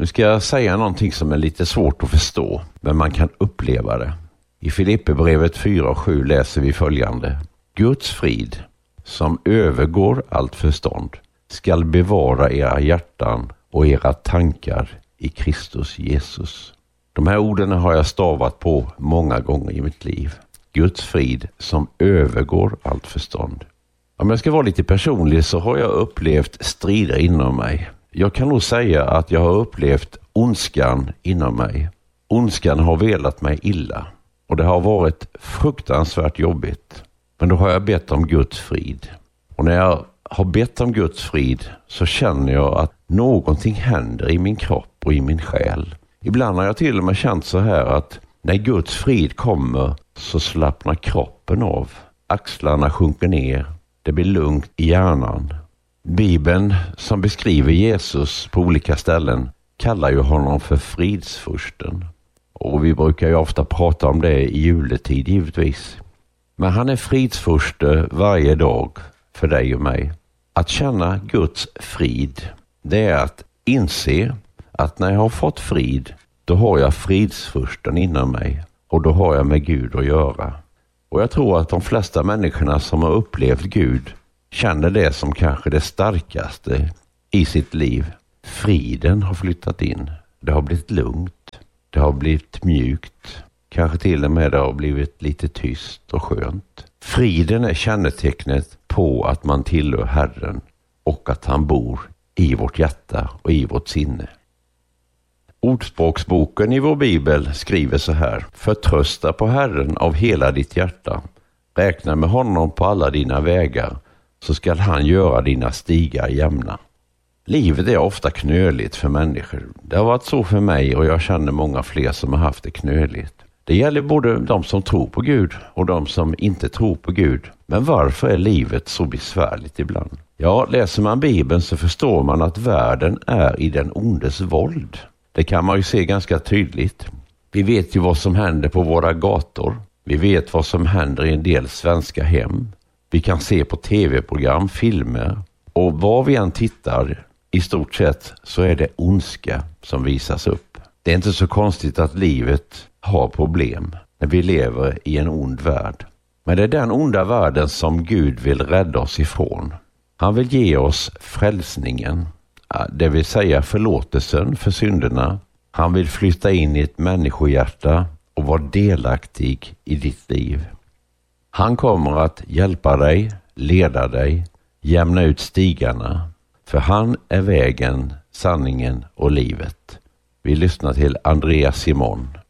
Nu ska jag säga någonting som är lite svårt att förstå, men man kan uppleva det. I Filipperbrevet 4:7 läser vi följande: Guds frid, som övergår allt förstånd, skall bevara era hjärtan och era tankar i Kristus Jesus. De här orden har jag stavat på många gånger i mitt liv. Guds frid som övergår allt förstånd. Om jag ska vara lite personlig så har jag upplevt strider inom mig. Jag kan nog säga att jag har upplevt ondskan inom mig. Ondskan har velat mig illa och det har varit fruktansvärt jobbigt. Men då har jag bett om Guds frid. Och när jag har bett om Guds frid så känner jag att någonting händer i min kropp och i min själ. Ibland har jag till och med känt så här att när Guds frid kommer så slappnar kroppen av. Axlarna sjunker ner. Det blir lugnt i hjärnan. Bibeln som beskriver Jesus på olika ställen kallar ju honom för fridsfursten. Och vi brukar ju ofta prata om det i juletid givetvis. Men han är fridsfurste varje dag för dig och mig. Att känna Guds frid, det är att inse att när jag har fått frid, då har jag fridsfursten inom mig. Och då har jag med Gud att göra. Och jag tror att de flesta människorna som har upplevt Gud känner det som kanske det starkaste i sitt liv. Friden har flyttat in. Det har blivit lugnt. Det har blivit mjukt. Kanske till och med det har blivit lite tyst och skönt. Friden är kännetecknet på att man tillhör Herren och att han bor i vårt hjärta och i vårt sinne. Ordspråksboken i vår bibel skriver så här: förtrösta på Herren av hela ditt hjärta. Räkna med honom på alla dina vägar, så skall han göra dina stigar jämna. Livet är ofta knöligt för människor. Det har varit så för mig och jag känner många fler som har haft det knöligt. Det gäller både de som tror på Gud och de som inte tror på Gud. Men varför är livet så besvärligt ibland? Ja, läser man Bibeln så förstår man att världen är i den ondes våld. Det kan man ju se ganska tydligt. Vi vet ju vad som händer på våra gator. Vi vet vad som händer i en del svenska hem. Vi kan se på tv-program, filmer. Och var vi än tittar, i stort sett så är det ondska som visas upp. Det är inte så konstigt att livet har problem när vi lever i en ond värld. Men det är den onda världen som Gud vill rädda oss ifrån. Han vill ge oss frälsningen, det vill säga förlåtelsen för synderna. Han vill flytta in i ett människohjärta och vara delaktig i ditt liv. Han kommer att hjälpa dig, leda dig, jämna ut stigarna. För han är vägen, sanningen och livet. Vi lyssnar till Andreas Simon.